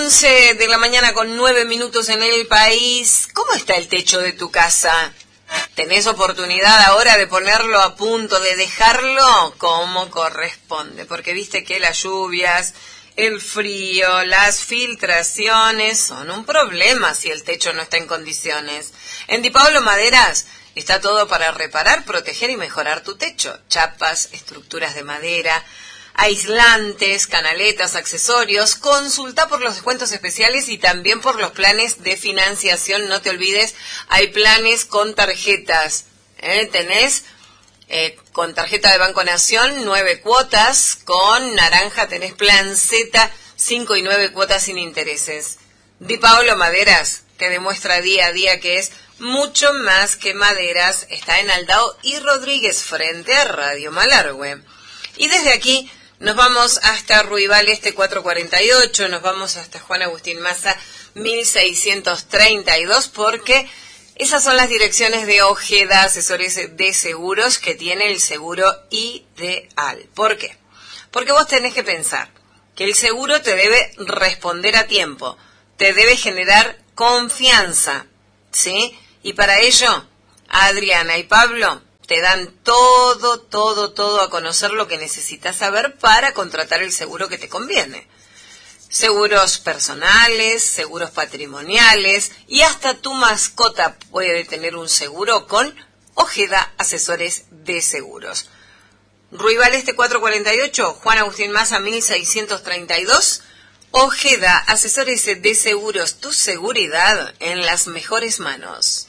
11 de la mañana con 9 minutos en el país. ¿Cómo está el techo de tu casa? ¿Tenés oportunidad ahora de ponerlo a punto, de dejarlo como corresponde? Porque viste que las lluvias, el frío, las filtraciones son un problema si el techo no está en condiciones. En Di Paolo Maderas está todo para reparar, proteger y mejorar tu techo. Chapas, estructuras de madera, aislantes, canaletas, accesorios. Consulta por los descuentos especiales y también por los planes de financiación. No te olvides, hay planes con tarjetas. Tenés con tarjeta de Banco Nación 9 cuotas, con naranja tenés plan Z 5 y 9 cuotas sin intereses. Di Paolo Maderas te demuestra día a día que es mucho más que maderas. Está en Aldao y Rodríguez frente a Radio Malargüe. Y desde aquí nos vamos hasta Ruibal Este 448, nos vamos hasta Juan Agustín Maza 1632, porque esas son las direcciones de Ojeda, asesores de seguros, que tiene el seguro ideal. ¿Por qué? Porque vos tenés que pensar que el seguro te debe responder a tiempo, te debe generar confianza, ¿sí? Y para ello, Adriana y Pablo te dan todo a conocer lo que necesitas saber para contratar el seguro que te conviene. Seguros personales, seguros patrimoniales y hasta tu mascota puede tener un seguro con Ojeda Asesores de Seguros. Ruibal Este 448, Juan Agustín Maza 1632, Ojeda Asesores de Seguros, tu seguridad en las mejores manos.